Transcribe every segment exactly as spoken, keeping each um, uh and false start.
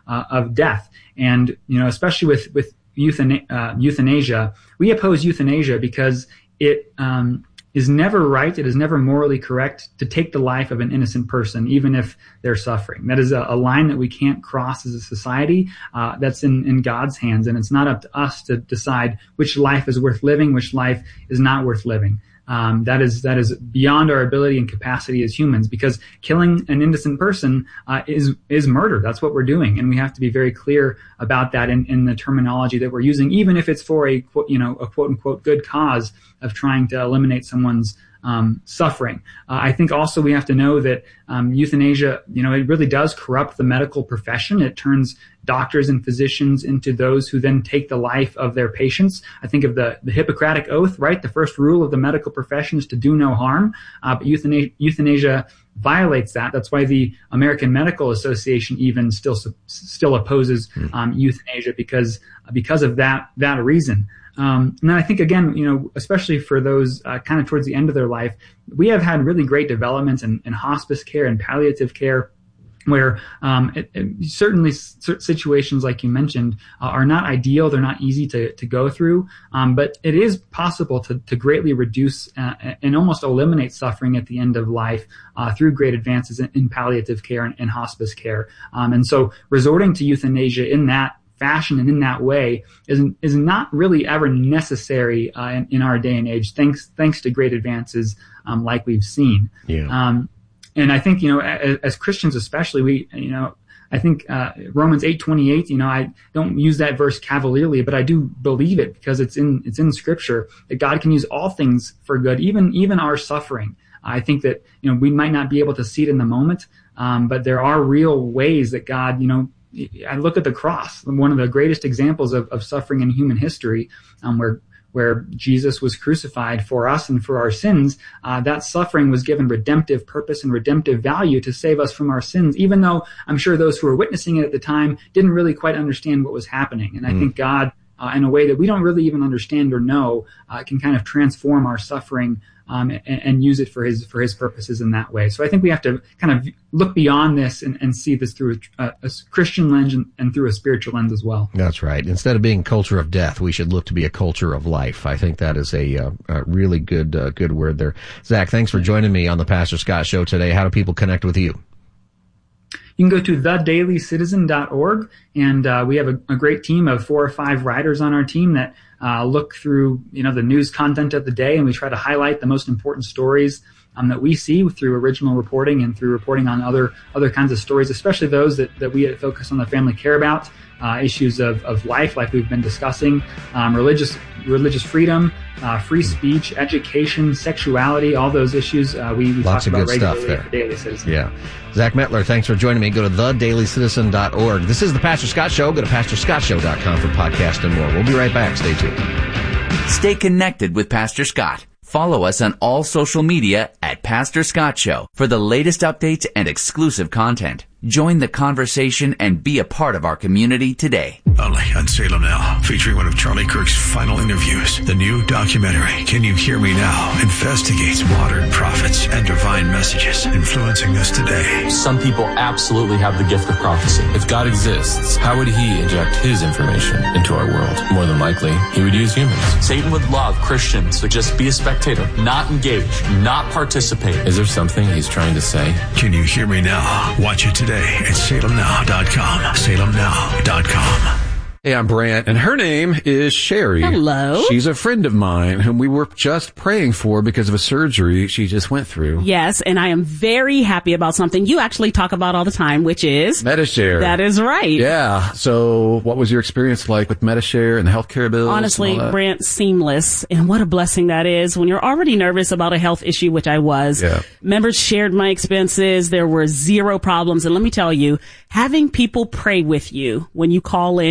uh, of death. And, you know, especially with, with euthana- uh, euthanasia, we oppose euthanasia because it, um, is never right. It is never morally correct to take the life of an innocent person, even if they're suffering. That is a, a line that we can't cross as a society. Uh, that's in, in God's hands, and it's not up to us to decide which life is worth living, which life is not worth living. Um, that is that is beyond our ability and capacity as humans, because killing an innocent person uh, is is murder. That's what we're doing, and we have to be very clear about that in, in the terminology that we're using, even if it's for a you know a quote unquote good cause of trying to eliminate someone's um, suffering. Uh, I think also we have to know that um, euthanasia, you know, it really does corrupt the medical profession. It turns doctors and physicians into those who then take the life of their patients. I think of the, the Hippocratic Oath, right? The first rule of the medical profession is to do no harm. Uh, but euthanasia, euthanasia violates that. That's why the American Medical Association even still still opposes um, euthanasia, because because of that that reason. Um, and then I think, again, you know, especially for those uh, kind of towards the end of their life, we have had really great developments in, in hospice care and palliative care, where um, it, it, certainly situations like you mentioned uh, are not ideal. They're not easy to, to go through, um, but it is possible to, to greatly reduce uh, and almost eliminate suffering at the end of life uh, through great advances in, in palliative care and, and hospice care. Um, and so resorting to euthanasia in that fashion and in that way is is not really ever necessary uh, in, in our day and age, thanks thanks to great advances um, like we've seen. Yeah. Um, and I think, you know, as, as Christians especially, we, you know, I think uh, Romans eight twenty-eight, you know, I don't use that verse cavalierly, but I do believe it because it's in it's in Scripture that God can use all things for good, even even our suffering. I think that, you know, we might not be able to see it in the moment, um, but there are real ways that God, you know, I look at the cross, one of the greatest examples of, of suffering in human history, um, where where Jesus was crucified for us and for our sins. Uh, that suffering was given redemptive purpose and redemptive value to save us from our sins, even though I'm sure those who were witnessing it at the time didn't really quite understand what was happening. And I mm. think God, uh, in a way that we don't really even understand or know, uh, can kind of transform our suffering Um, and, and use it for his for his purposes in that way. So I think we have to kind of look beyond this and, and see this through a, a Christian lens and, and through a spiritual lens as well. That's right. Instead of being culture of death, we should look to be a culture of life. I think that is a, uh, a really good uh, good word there. Zach, thanks for joining me on the Pastor Scott Show today. How do people connect with you? You can go to the daily citizen dot org, and uh, we have a, a great team of four or five writers on our team that uh, look through, you know, the news content of the day, and we try to highlight the most important stories um, that we see through original reporting and through reporting on other other kinds of stories, especially those that, that we at Focus on the Family care about, uh, issues of, of life like we've been discussing, um, religious religious freedom, uh, free speech, education, sexuality, all those issues uh, we, we Lots talk about of good regularly stuff there. at the Daily Citizen. Yeah. Zach Mettler, thanks for joining me. Go to the daily citizen dot org. This is the Pastor Scott Show. Go to pastor scott show dot com for podcast and more. We'll be right back. Stay tuned. Stay connected with Pastor Scott. Follow us on all social media at Pastor Scott Show for the latest updates and exclusive content. Join the conversation and be a part of our community today. Only on Salem Now, featuring one of Charlie Kirk's final interviews. The new documentary, Can You Hear Me Now?, investigates modern prophets and divine messages influencing us today. Some people absolutely have the gift of prophecy. If God exists, how would he inject his information into our world? More than likely, he would use humans. Satan would love Christians to just be a spectator, not engage, not participate. Is there something he's trying to say? Can You Hear Me Now? Watch it today at salem now dot com. salem now dot com. Hey, I'm Brant, and her name is Sherry. Hello. She's a friend of mine whom we were just praying for because of a surgery she just went through. Yes, and I am very happy about something you actually talk about all the time, which is Medi-Share. That is right. Yeah. So what was your experience like with Medi-Share and the healthcare bills? Honestly, Brant, seamless. And what a blessing that is when you're already nervous about a health issue, which I was. Yeah. Members shared my expenses. There were zero problems. And let me tell you, having people pray with you when you call in with your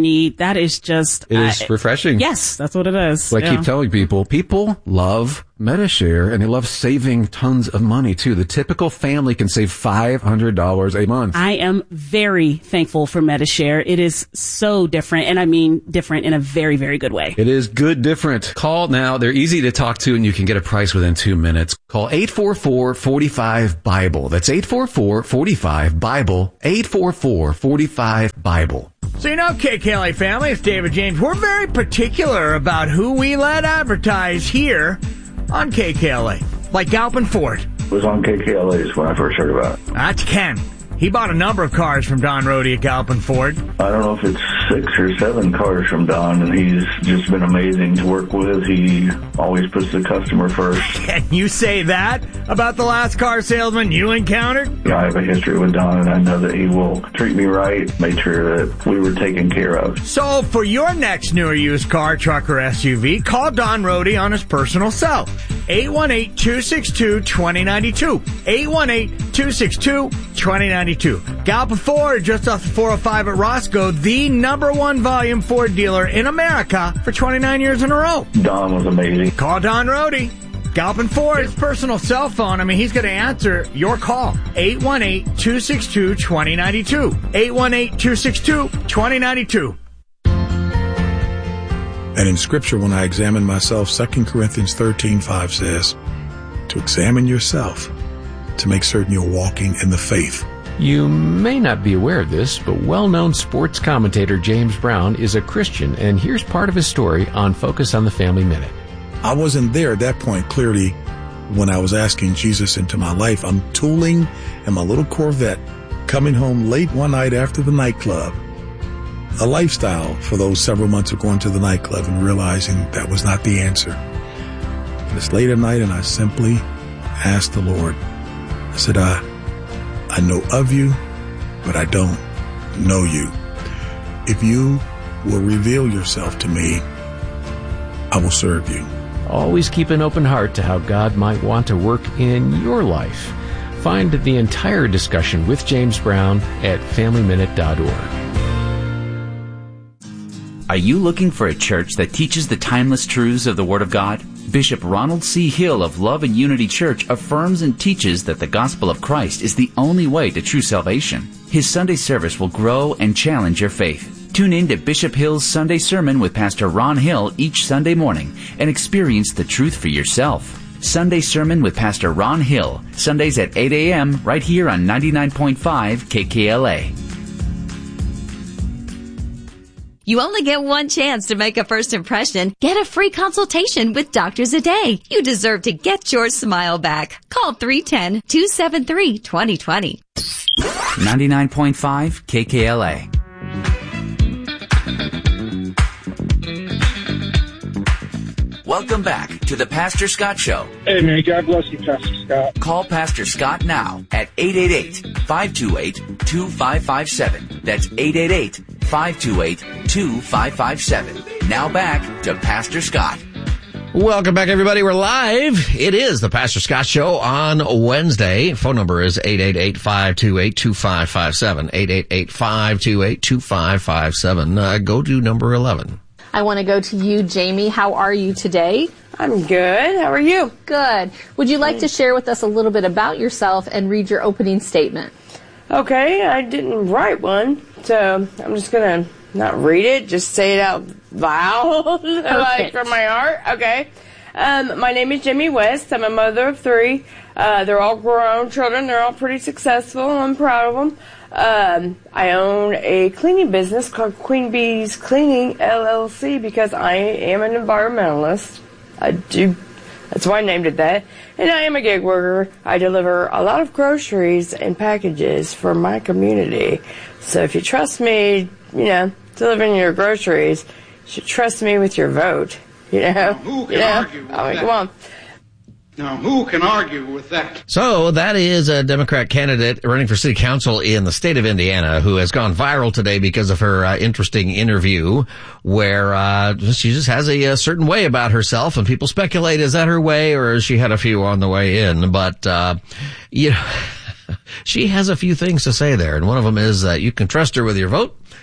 need. That is just... It is uh, refreshing. Yes, that's what it is. So I yeah. keep telling people, people love MediShare, and they love saving tons of money, too. The typical family can save five hundred dollars a month. I am very thankful for MediShare. It is so different, and I mean different in a very, very good way. It is good different. Call now. They're easy to talk to, and you can get a price within two minutes. Call eight four four, four five, BIBLE. That's eight four four, four five, BIBLE. eight four four, four five, BIBLE. So you know, K K L A family, it's David James. We're very particular about who we let advertise here on K K L A, like Galpin Ford. It was on K K L A's when I first heard about it. That's Ken. He bought a number of cars from Don Rohde at Galpin Ford. I don't know if it's six or seven cars from Don, and he's just been amazing to work with. He always puts the customer first. Can you say that about the last car salesman you encountered? You know, I have a history with Don, and I know that he will treat me right, make sure that we were taken care of. So for your next new or used car, truck, or S U V, call Don Rohde on his personal cell. eight one eight, two six two, two zero nine two. eight one eight, two six two, two zero nine two. Galpin Ford, just off the four oh five at Roscoe, the number one volume Ford dealer in America for twenty-nine years in a row. Don was amazing. Call Don Rohde. Galpin Ford, his personal cell phone. I mean, he's going to answer your call. eight one eight, two six two, two zero nine two. eight one eight, two six two, two zero nine two. And in Scripture, when I examine myself, Second Corinthians thirteen five says, to examine yourself, to make certain you're walking in the faith. You may not be aware of this, but well-known sports commentator James Brown is a Christian, and here's part of his story on Focus on the Family Minute. I wasn't there at that point, clearly, when I was asking Jesus into my life. I'm tooling in my little Corvette, coming home late one night after the nightclub. A lifestyle for those several months of going to the nightclub and realizing that was not the answer. And it's late at night, and I simply asked the Lord, I said, I, I know of you, but I don't know you. If you will reveal yourself to me, I will serve you. Always keep an open heart to how God might want to work in your life. Find the entire discussion with James Brown at family minute dot org. Are you looking for a church that teaches the timeless truths of the Word of God? Bishop Ronald C. Hill of Love and Unity Church affirms and teaches that the gospel of Christ is the only way to true salvation. His Sunday service will grow and challenge your faith. Tune in to Bishop Hill's Sunday Sermon with Pastor Ron Hill each Sunday morning and experience the truth for yourself. Sunday Sermon with Pastor Ron Hill, Sundays at eight a.m. right here on ninety-nine point five K K L A. You only get one chance to make a first impression. Get a free consultation with Doctor Zade. You deserve to get your smile back. Call three one zero, two seven three, two zero two zero. ninety-nine point five K K L A. Welcome back to the Pastor Scott Show. Hey, man, God bless you, Pastor Scott. Call Pastor Scott now at eight eight eight, five two eight, two five five seven. That's eight eight eight, five two eight, two five five seven. Now back to Pastor Scott. Welcome back, everybody. We're live. It is the Pastor Scott Show on Wednesday. Phone number is eight eight eight, five two eight, two five five seven. eight eight eight, five two eight, two five five seven. Uh, go to number eleven. I want to go to you, Jamie. How are you today? I'm good. How are you? Good. Would you like to share with us a little bit about yourself and read your opening statement? Okay, I didn't write one, so I'm just going to not read it, just say it out loud, like from my heart. Okay. Um, my name is Jamie West. I'm a mother of three. Uh, they're all grown children. They're all pretty successful. I'm proud of them. Um, I own a cleaning business called Queen Bee's Cleaning, L L C, because I am an environmentalist. I do, that's why I named it that. And I am a gig worker. I deliver a lot of groceries and packages for my community. So if you trust me, you know, delivering your groceries, you should trust me with your vote. You know? Now, who can you know? argue with I mean, that? come on. Now, who can argue with that? So that is a Democrat candidate running for city council in the state of Indiana who has gone viral today because of her uh, interesting interview where uh, she just has a, a certain way about herself, and people speculate, is that her way or has she had a few on the way in? But, uh, you know, she has a few things to say there, and one of them is that you can trust her with your vote.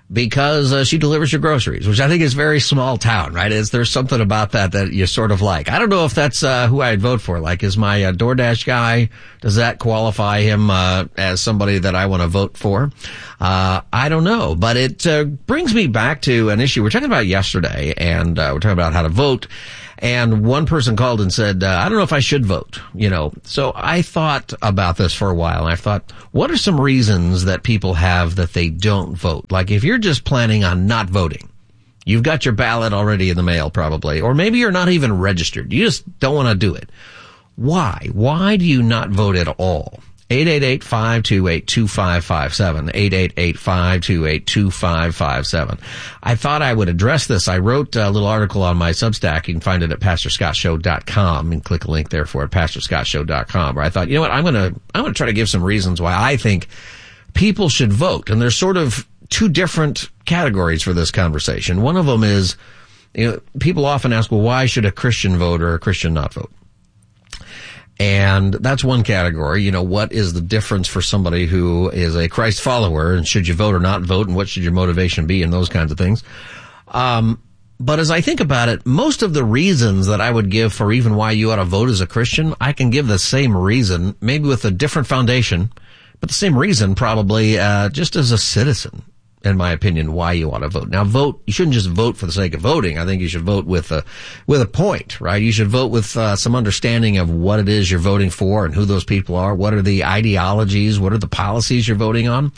because uh, she delivers your groceries, which I think is very small town, right? Is there's something about that that you sort of like. I don't know if that's uh, who I'd vote for. Like, is my uh, DoorDash guy, does that qualify him uh, as somebody that I want to vote for? Uh, I don't know, but it uh, brings me back to an issue we were talking about yesterday, and uh, we're talking about how to vote. And one person called and said, uh, I don't know if I should vote, you know. So I thought about this for a while, and I thought, what are some reasons that people have that they don't vote? Like, if you're just planning on not voting, you've got your ballot already in the mail probably, or maybe you're not even registered. You just don't want to do it. Why? Why do you not vote at all? eight eight eight, five two eight, two five five seven, eight eight eight, five two eight, two five five seven. I thought I would address this. I wrote a little article on my Substack. You can find it at pastor scott show dot com and click a link there for it, pastor scott show dot com, where I thought, you know what, I'm going to, I'm going to try to give some reasons why I think people should vote. And there's sort of two different categories for this conversation. One of them is, you know, people often ask, well, why should a Christian vote or a Christian not vote? And that's one category. You know, what is the difference for somebody who is a Christ follower, and should you vote or not vote, and what should your motivation be, and those kinds of things. Um, but as I think about it, most of the reasons that I would give for even why you ought to vote as a Christian, I can give the same reason, maybe with a different foundation, but the same reason probably, uh, just as a citizen, in my opinion, why you ought to vote. Now, vote, you shouldn't just vote for the sake of voting. I think you should vote with a, with a point, right? You should vote with, uh, some understanding of what it is you're voting for and who those people are. What are the ideologies? What are the policies you're voting on?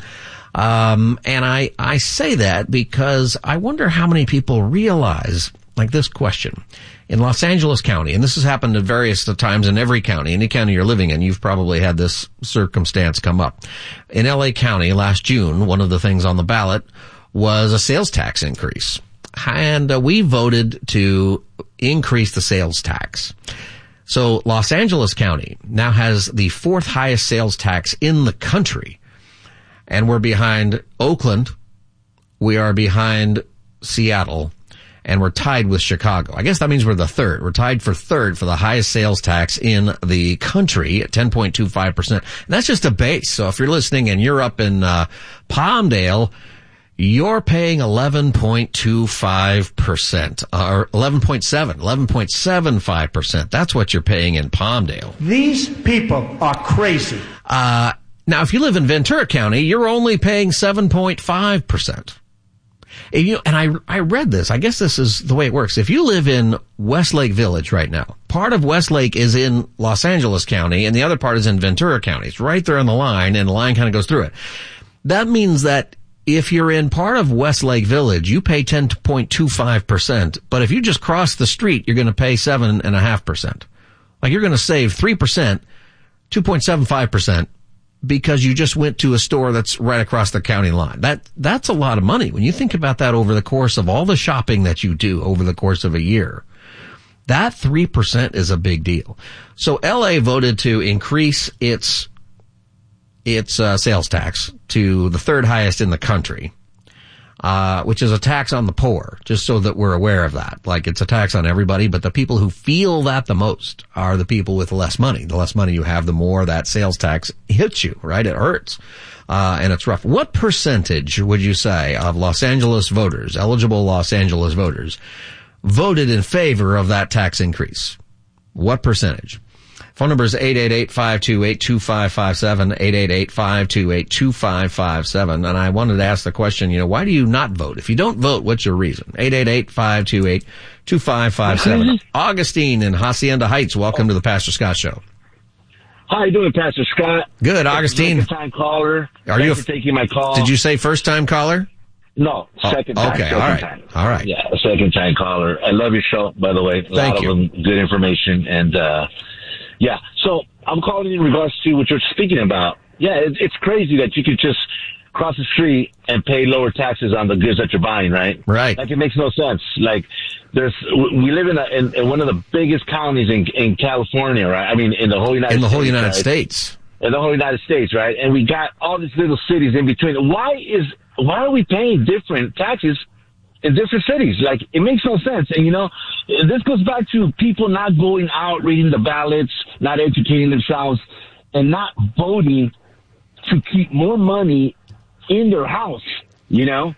Um, and I, I say that because I wonder how many people realize, like this question. In Los Angeles County, and this has happened at various times in every county, any county you're living in, you've probably had this circumstance come up. In L A County last June, one of the things on the ballot was a sales tax increase. And uh, we voted to increase the sales tax. So Los Angeles County now has the fourth highest sales tax in the country. And we're behind Oakland. We are behind Seattle. And we're tied with Chicago. I guess that means we're the third. We're tied for third for the highest sales tax in the country at ten point two five percent. And that's just a base. So if you're listening and you're up in uh Palmdale, you're paying eleven point two five percent, or eleven point seven, eleven point seven five percent. That's what you're paying in Palmdale. These people are crazy. Uh now, if you live in Ventura County, you're only paying seven point five percent. And, you know, and I, I read this. I guess this is the way it works. If you live in Westlake Village right now, part of Westlake is in Los Angeles County and the other part is in Ventura County. It's right there on the line, and the line kind of goes through it. That means that if you're in part of Westlake Village, you pay ten point two five percent. But if you just cross the street, you're going to pay seven point five percent. Like, you're going to save three percent, two point seven five percent. Because you just went to a store that's right across the county line. That, that's a lot of money. When you think about that over the course of all the shopping that you do over the course of a year, that three percent is a big deal. So L A voted to increase its, its, uh, sales tax to the third highest in the country. Uh, which is a tax on the poor, just so that we're aware of that. Like, it's a tax on everybody, but the people who feel that the most are the people with less money. The less money you have, the more that sales tax hits you, right? It hurts. Uh, and it's rough. What percentage would you say of Los Angeles voters, eligible Los Angeles voters, voted in favor of that tax increase? What percentage? Phone number is eight eight eight, five two eight, two five five seven, eight eight eight, five two eight, two five five seven. And I wanted to ask the question, you know, why do you not vote? If you don't vote, what's your reason? eight eight eight, five two eight, two five five seven. Augustine in Hacienda Heights, welcome to the Pastor Scott Show. How you doing, Pastor Scott? Good, Augustine. Second time caller. Are Thanks you a, for taking my call. Did you say first time caller? No, second oh, time. Okay, second all right. Time. All right. Yeah, second time caller. I love your show, by the way. A Thank lot you. of them, good information. And, uh, yeah, so I'm calling in regards to what you're speaking about. Yeah, it, it's crazy that you could just cross the street and pay lower taxes on the goods that you're buying, right? Right. Like, it makes no sense. Like, there's, we live in, a, in, in one of the biggest counties in, in California, right? I mean, in the whole United States. In the States, whole United right? States. In the whole United States, right? And we got all these little cities in between. Why is, why are we paying different taxes in different cities? Like, it makes no sense. And, you know, this goes back to people not going out, reading the ballots, not educating themselves, and not voting to keep more money in their house, you know?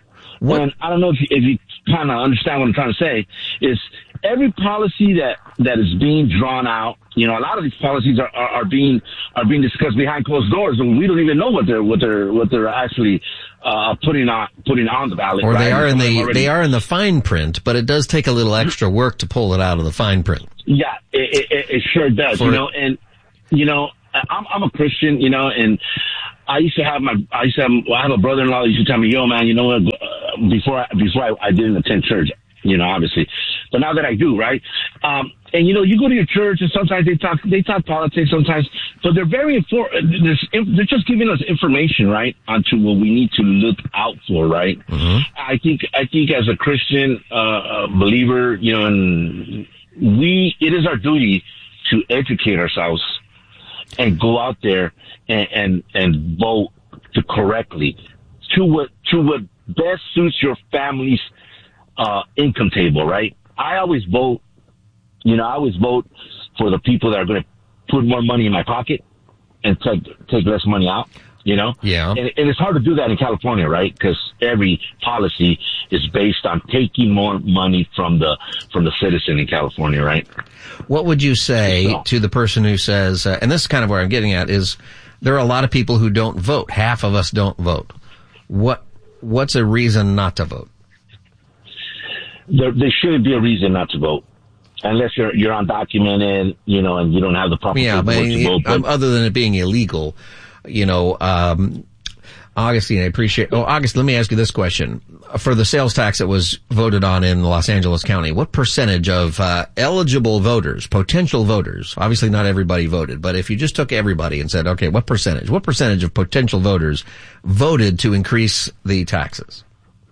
What? And I don't know if you, if you kind of understand what I'm trying to say, is every policy that, that is being drawn out, you know, a lot of these policies are, are, are being are being discussed behind closed doors, and we don't even know what they're what they're what they're actually uh, putting on putting on the ballot. Or right? they are in the already, they are in the fine print, but it does take a little extra work to pull it out of the fine print. Yeah, it, it, it sure does. For, you know, and you know, I'm I'm a Christian, you know, and I used to have my I used to have well, I have a brother-in-law that used to tell me, "Yo, man, you know what? Uh, before I, before I, I didn't attend church." You know, obviously, but now that I do, right? Um, and you know, you go to your church, and sometimes they talk, they talk politics, sometimes, but they're very infor- They're just giving us information, right, onto what we need to look out for, right? Mm-hmm. I think, I think, as a Christian uh, believer, you know, and we, it is our duty to educate ourselves and go out there and and, and vote to correctly to what to what best suits your family's uh, income table, right? I always vote, you know, I always vote for the people that are going to put more money in my pocket and take, take less money out, you know? Yeah. And, and it's hard to do that in California, right? Because every policy is based on taking more money from the, from the citizen in California, right? What would you say so. to the person who says, uh, and this is kind of where I'm getting at, is there are a lot of people who don't vote. Half of us don't vote. What, what's a reason not to vote? There, there shouldn't be a reason not to vote, unless you're you're undocumented, you know, and you don't have the proper yeah, but, to vote. But um, other than it being illegal, you know, um, Augustine, I appreciate. Oh, August, let me ask you this question: for the sales tax that was voted on in Los Angeles County, what percentage of uh, eligible voters, potential voters? Obviously, not everybody voted, but if you just took everybody and said, okay, what percentage? What percentage of potential voters voted to increase the taxes?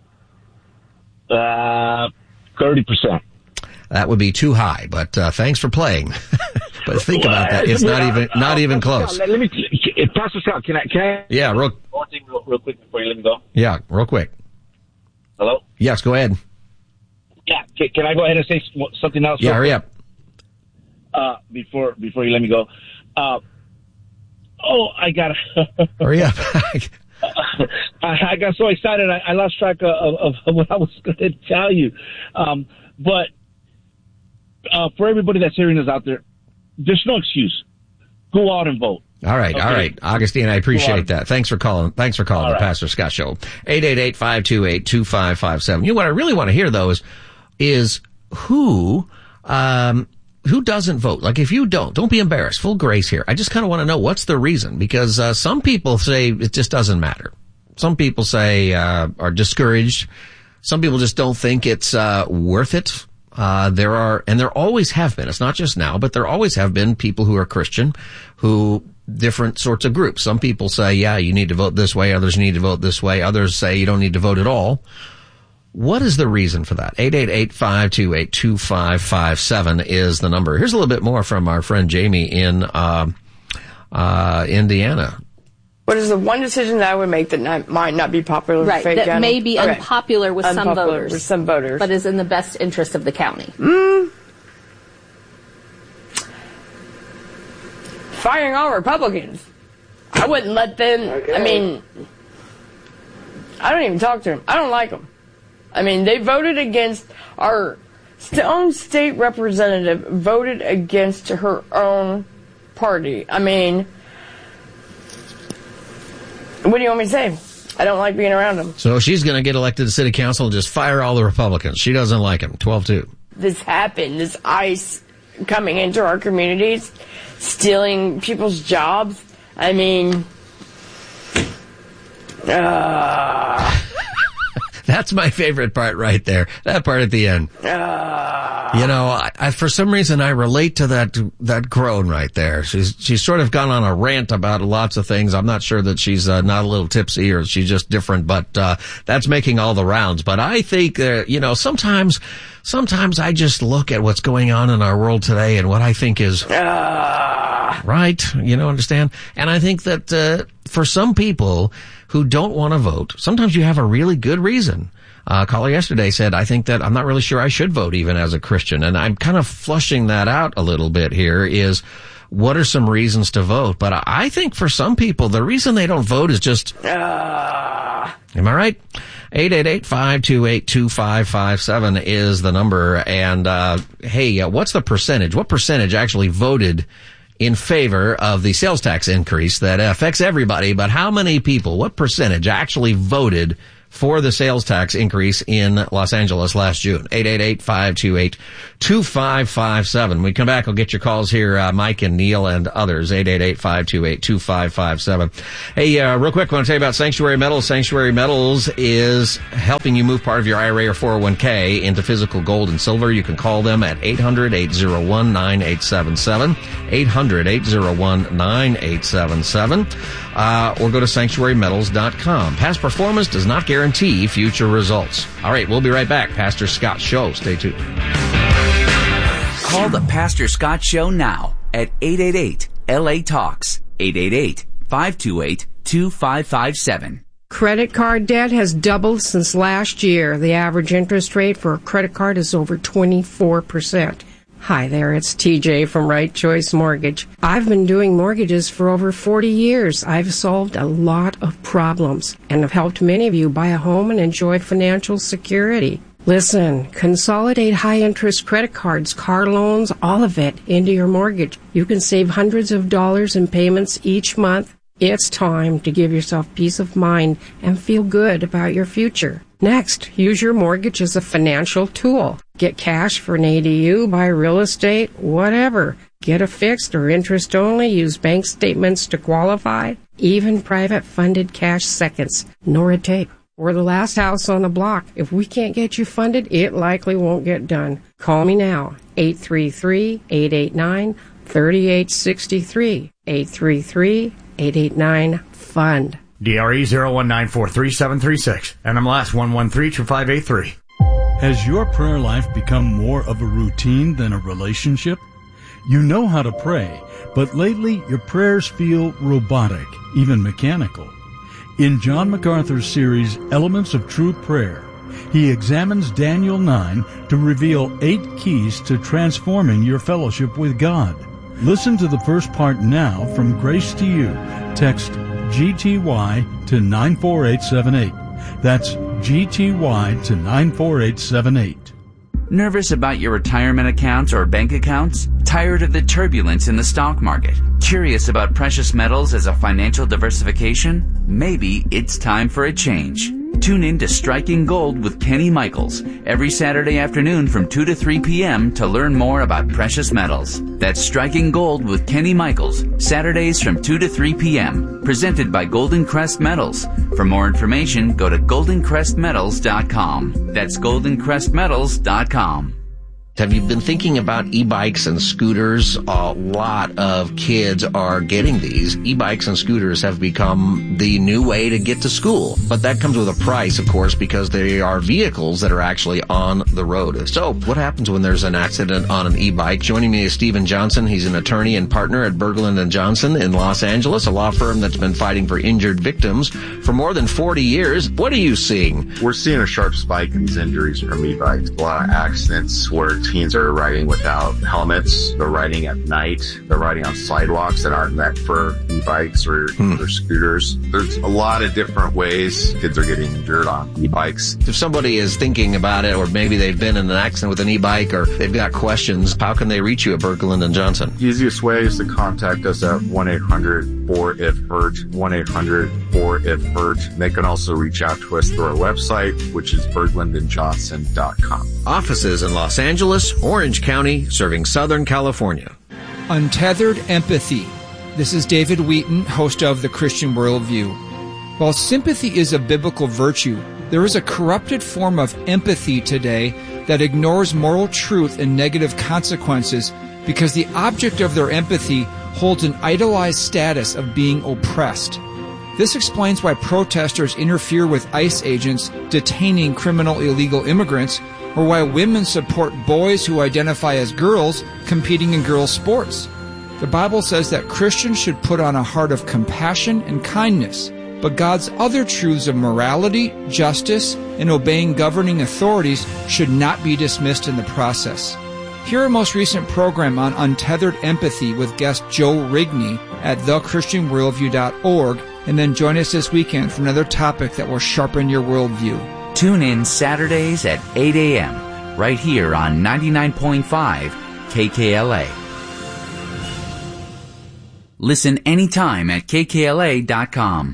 Uh. thirty percent. That would be too high, but uh, thanks for playing. But think well, about that. It's not even not uh, even close. Scott, let me, Pastor Scott, can I, can I? Yeah, real. One thing real, real quick before you let me go. Yeah, real quick. Hello? Yes, go ahead. Yeah, can, can I go ahead and say something else? Yeah, hurry up. Uh, before, before you let me go. Uh, oh, I got to. Hurry up. I, I got so excited, I, I lost track of, of, of what I was going to tell you. Um, but uh, for everybody that's hearing us out there, there's no excuse. Go out and vote. All right, okay. all right. Augustine, I appreciate that. Thanks for calling. Thanks for calling all the right. Pastor Scott Show. eight eight eight, five two eight, two five five seven. You know what I really want to hear, though, is, is who, um, who doesn't vote? Like, if you don't, don't be embarrassed. Full grace here. I just kind of want to know what's the reason, because uh, some people say it just doesn't matter. Some people say uh, are discouraged. Some people just don't think it's uh, worth it. Uh, there are, and there always have been. It's not just now, but there always have been people who are Christian, who different sorts of groups. Some people say, yeah, you need to vote this way. Others need to vote this way. Others say you don't need to vote at all. What is the reason for that? eight eight eight, five two eight, two five five seven is the number. Here's a little bit more from our friend Jamie in uh, uh, Indiana. What is the one decision that I would make that not, might not be popular right, with Fayette that County? may be okay. unpopular with unpopular some voters. with some voters. But is in the best interest of the county? Mm. Firing all Republicans. I wouldn't let them, okay. I mean, I don't even talk to them. I don't like them. I mean, they voted against our own state representative, voted against her own party. I mean, what do you want me to say? I don't like being around them. So she's going to get elected to city council and just fire all the Republicans. She doesn't like them. twelve two. This happened, this ICE coming into our communities, stealing people's jobs. I mean, uh... That's my favorite part right there. That part at the end. Uh, you know, I, I, for some reason I relate to that, that crone right there. She's, she's sort of gone on a rant about lots of things. I'm not sure that she's uh, not a little tipsy or she's just different, but, uh, that's making all the rounds. But I think, uh, you know, sometimes, sometimes I just look at what's going on in our world today and what I think is uh, right. You know, understand? And I think that, uh, for some people who don't want to vote, sometimes you have a really good reason. Uh, a caller yesterday said, I think that I'm not really sure I should vote even as a Christian. And I'm kind of flushing that out a little bit here is what are some reasons to vote? But I think for some people, the reason they don't vote is just, uh, am I right? eight eight eight, five two eight, two five five seven is the number. And, uh, hey, uh, what's the percentage? What percentage actually voted in favor of the sales tax increase that affects everybody? But how many people, what percentage actually voted for the sales tax increase in Los Angeles last June? eight eight eight, five two eight, two five five seven. When we come back, I'll get your calls here, uh, Mike and Neil and others. eight eight eight, five two eight, two five five seven. Hey, uh, real quick, I want to tell you about Sanctuary Metals. Sanctuary Metals is helping you move part of your I R A or four oh one k into physical gold and silver. You can call them at eight hundred, eight oh one, nine eight seven seven, eight hundred, eight oh one, nine eight seven seven, uh, or go to sanctuary metals dot com. Past performance does not guarantee future results. All right, we'll be right back. Pastor Scott Show. Stay tuned. Call the Pastor Scott Show now at eight eight eight, L A Talks, eight eight eight, five two eight, two five five seven. Credit card debt has doubled since last year. The average interest rate for a credit card is over twenty-four percent. Hi there, it's T J from Right Choice Mortgage. I've been doing mortgages for over forty years. I've solved a lot of problems and have helped many of you buy a home and enjoy financial security. Listen, consolidate high-interest credit cards, car loans, all of it into your mortgage. You can save hundreds of dollars in payments each month. It's time to give yourself peace of mind and feel good about your future. Next, use your mortgage as a financial tool. Get cash for an A D U, buy real estate, whatever. Get a fixed or interest only, use bank statements to qualify, even private funded cash seconds. Nora Tape. We're the last house on the block. If we can't get you funded, it likely won't get done. Call me now, eight three three, eight eight nine, three eight six three, eight three three, eight eight nine, FUND. D R E zero one nine four three seven three six. N M L S one one three two five eight three. Has your prayer life become more of a routine than a relationship? You know how to pray, but lately your prayers feel robotic, even mechanical. In John MacArthur's series, Elements of True Prayer, he examines Daniel nine to reveal eight keys to transforming your fellowship with God. Listen to the first part now from Grace to You. Text G T Y to nine four eight seven eight. That's G T Y to nine four eight seven eight. Nervous about your retirement accounts or bank accounts? Tired of the turbulence in the stock market? Curious about precious metals as a financial diversification? Maybe it's time for a change. Tune in to Striking Gold with Kenny Michaels every Saturday afternoon from two to three p.m. to learn more about precious metals. That's Striking Gold with Kenny Michaels, Saturdays from two to three p.m. Presented by Golden Crest Metals. For more information, go to golden crest metals dot com. That's golden crest metals dot com. Have you been thinking about e-bikes and scooters? A lot of kids are getting these. E-bikes and scooters have become the new way to get to school. But that comes with a price, of course, because they are vehicles that are actually on the road. So what happens when there's an accident on an e-bike? Joining me is Stephen Johnson. He's an attorney and partner at Berglund and Johnson in Los Angeles, a law firm that's been fighting for injured victims for more than forty years. What are you seeing? We're seeing a sharp spike in these injuries from e-bikes. A lot of accidents where teens are riding without helmets. They're riding at night. They're riding on sidewalks that aren't meant for e-bikes or, hmm. or scooters. There's a lot of different ways kids are getting injured on e-bikes. If somebody is thinking about it, or maybe they've been in an accident with an e-bike, or they've got questions, how can they reach you at Berglund and Johnson? The easiest way is to contact us at one eight hundred four I F hurt, one eight hundred four I F hurt. They can also reach out to us through our website, which is berglund and johnson dot com. Offices in Los Angeles, Orange County, serving Southern California. Untethered Empathy. This is David Wheaton, host of The Christian Worldview. While sympathy is a biblical virtue, there is a corrupted form of empathy today that ignores moral truth and negative consequences because the object of their empathy holds an idolized status of being oppressed. This explains why protesters interfere with ICE agents detaining criminal illegal immigrants, or why women support boys who identify as girls competing in girls' sports. The Bible says that Christians should put on a heart of compassion and kindness, but God's other truths of morality, justice, and obeying governing authorities should not be dismissed in the process. Hear our most recent program on Untethered Empathy with guest Joe Rigney at the christian worldview dot org, and then join us this weekend for another topic that will sharpen your worldview. Tune in Saturdays at eight a.m. right here on ninety-nine point five K K L A. Listen anytime at K K L A dot com.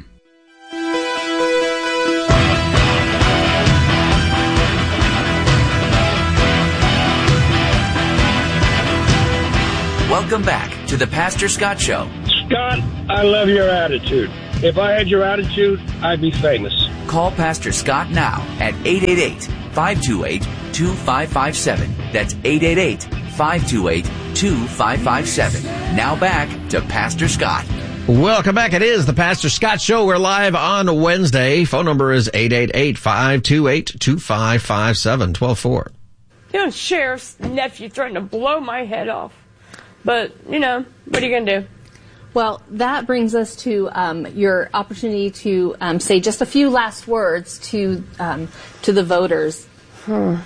Welcome back to the Pastor Scott Show. Scott, I love your attitude. If I had your attitude, I'd be famous. Call Pastor Scott now at eight eight eight, five two eight, two five five seven. That's eight eight eight, five two eight, two five five seven. Now back to Pastor Scott. Welcome back. It is the Pastor Scott Show. We're live on Wednesday. Phone number is eight eight eight, five two eight, two five five seven, one two four. You know, sheriff's nephew threatened to blow my head off. But, you know, what are you going to do? Well, that brings us to um, your opportunity to um, say just a few last words to um, to the voters. Hmm.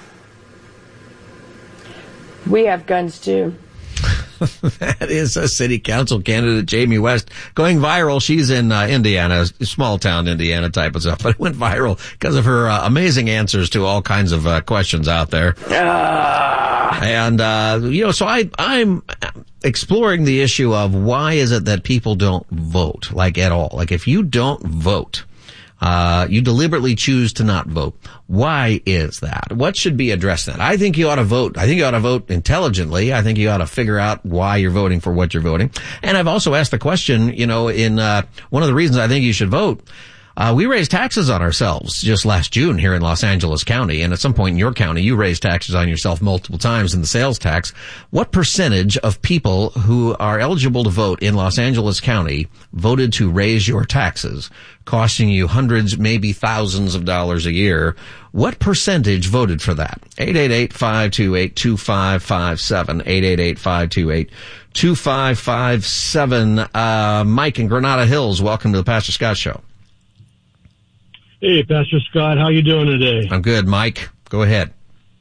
We have guns, too. That is a city council candidate, Jamie West, going viral. She's in uh, Indiana, small town Indiana type of stuff, but it went viral because of her uh, amazing answers to all kinds of uh, questions out there. Ah. And, uh, you know, so I, I'm exploring the issue of why is it that people don't vote, like at all? Like if you don't vote, Uh, you deliberately choose to not vote. Why is that? What should be addressed then? I think you ought to vote. I think you ought to vote intelligently. I think you ought to figure out why you're voting for what you're voting. And I've also asked the question, you know, in, uh, one of the reasons I think you should vote, uh, we raised taxes on ourselves just last June here in Los Angeles County. And at some point in your county, you raised taxes on yourself multiple times in the sales tax. What percentage of people who are eligible to vote in Los Angeles County voted to raise your taxes, costing you hundreds, maybe thousands of dollars a year? What percentage voted for that? eight eight eight, five two eight, two five five seven, eight eight eight, five two eight, two five five seven. Uh, Mike in Granada Hills, welcome to the Pastor Scott Show. Hey, Pastor Scott, how you doing today? I'm good, Mike. Go ahead.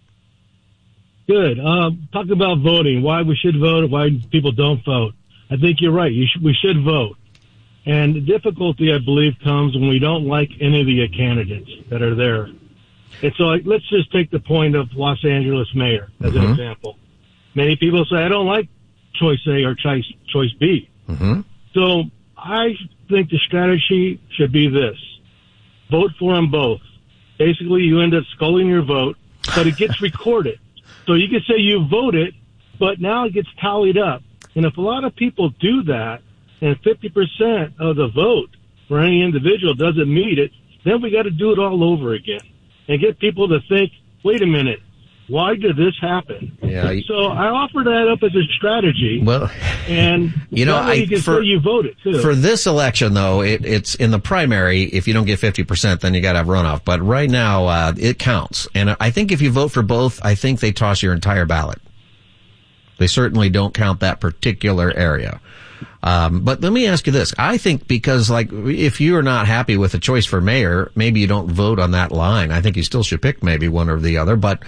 Good. Um, talk about voting, why we should vote, why people don't vote. I think you're right. You should, we should vote. And the difficulty, I believe, comes when we don't like any of the candidates that are there. And so like, let's just take the point of Los Angeles mayor as mm-hmm. an example. Many people say, I don't like choice A or choice, choice B. Mm-hmm. So I think the strategy should be this. Vote for them both. Basically, you end up sculling your vote, but it gets recorded. So you can say you voted, but now it gets tallied up. And if a lot of people do that, and fifty percent of the vote for any individual doesn't meet it, then we got to do it all over again and get people to think, wait a minute, why did this happen? Yeah. So I offer that up as a strategy. Well, and you know, I, you can for, say you voted too. For this election, though, it, it's in the primary. If you don't get fifty percent, then you got to have runoff. But right now, uh, it counts. And I think if you vote for both, I think they toss your entire ballot. They certainly don't count that particular area. Um, but let me ask you this. I think because, like, if you're not happy with the choice for mayor, maybe you don't vote on that line. I think you still should pick maybe one or the other. But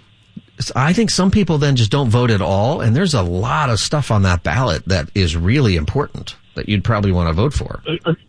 I think some people then just don't vote at all. And there's a lot of stuff on that ballot that is really important that you'd probably want to vote for.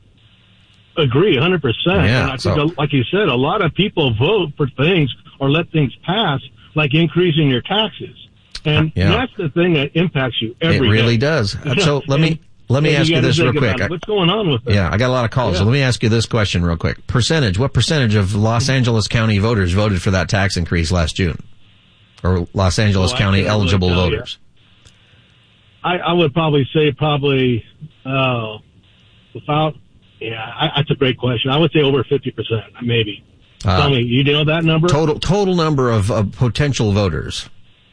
Agree, one hundred percent. Yeah, and I so. think, like you said, a lot of people vote for things or let things pass, like increasing your taxes. And yeah. that's the thing that impacts you every day. It really day. does. So let me let me ask you, you this real quick. What's going on with it? Yeah, I got a lot of calls. Yeah. So let me ask you this question real quick. Percentage, what percentage of Los Angeles County voters voted for that tax increase last June? Or Los Angeles well, County eligible really voters? I, I would probably say probably, uh, without, yeah, I, that's a great question. I would say over fifty percent, maybe. Uh, Tell me, you know that number? Total, total number of, of potential voters.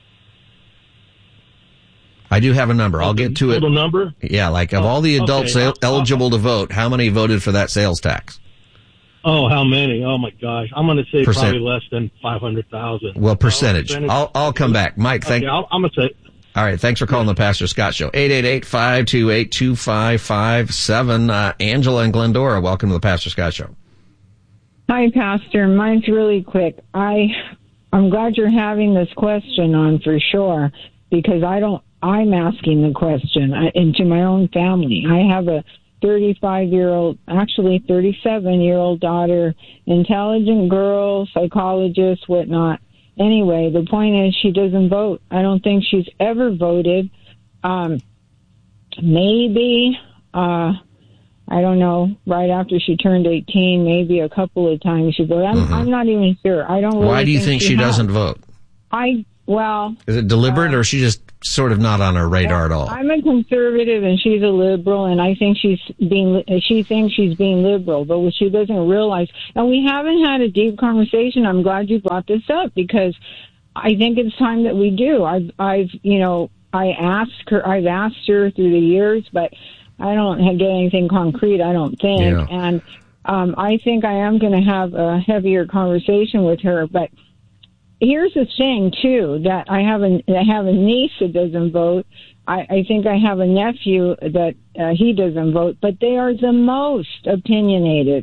I do have a number. I'll get to it. Total number? Yeah, like of all the adults okay. eligible to vote, how many voted for that sales tax? Oh, how many? Oh my gosh. I'm going to say Percent. probably less than five hundred thousand. Well, percentage. percentage. I'll, I'll come back. Mike, thank you. Okay, I'm going to say. All right. Thanks for calling the Pastor Scott Show. eight eight eight, five two eight, two five five seven. Uh, Angela and Glendora, welcome to the Pastor Scott Show. Hi, Pastor. Mine's really quick. I, I'm glad you're having this question on for sure, because I don't, I'm asking the question uh, into my own family. I have a thirty-five-year-old, actually thirty-seven-year-old daughter, intelligent girl, psychologist, whatnot. Anyway, the point is she doesn't vote. I don't think she's ever voted. Um, maybe, uh, I don't know, right after she turned eighteen, maybe a couple of times she voted. I'm, mm-hmm. I'm not even sure. I don't really Why do you think, think she, she doesn't vote? I, well... Is it deliberate, uh, or is she just sort of not on her radar at all? I'm a conservative and she's a liberal, and I think she's being, she thinks she's being liberal, but what she doesn't realize, and we haven't had a deep conversation. I'm glad you brought this up, because I think it's time that we do. I've, I've, you know, I asked her, I've asked her through the years, but I don't get anything concrete, I don't think. Yeah. And, um, I think I am going to have a heavier conversation with her, but here's the thing too, that I have a, I have a niece that doesn't vote. I, I think I have a nephew that uh, he doesn't vote, but they are the most opinionated.